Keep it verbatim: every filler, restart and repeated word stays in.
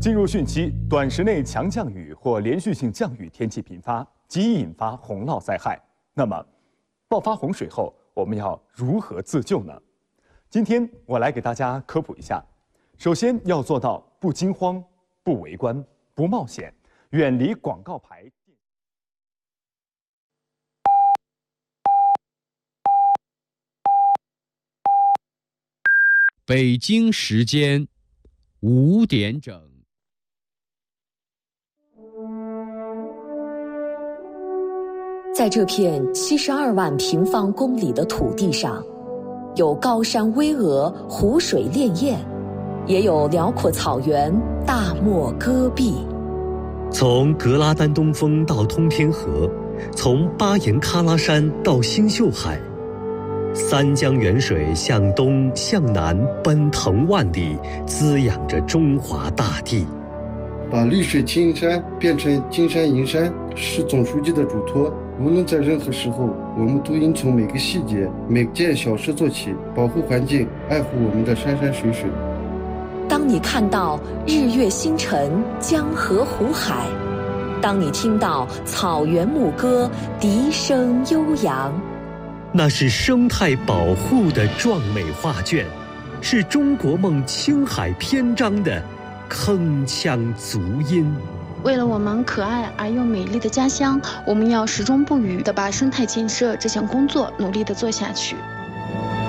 进入汛期，短时内强降雨或连续性降雨天气频发，极易引发洪涝灾害。那么，爆发洪水后，我们要如何自救呢？今天我来给大家科普一下。首先要做到不惊慌、不围观、不冒险，远离广告牌。 北京时间五点整。 在这片七十二万平方公里的土地上，有高山巍峨、湖水潋滟，也有辽阔草原、大漠戈壁。 从格拉丹东峰到通天河，从巴颜喀拉山到星宿海，三江源水向东向南奔腾万里，滋养着中华大地。 把绿水青山变成金山银山是总书记的嘱托。无论在任何时候，我们都应从每个细节、每件小事做起，保护环境，爱护我们的山山水水。 当你看到日月星辰、江河湖海，当你听到草原牧歌笛声悠扬， 那是生态保护的壮美画卷，是中国梦青海篇章的铿锵足音。 为了我们可爱而又美丽的家乡，我们要始终不渝地把生态建设这项工作努力地做下去。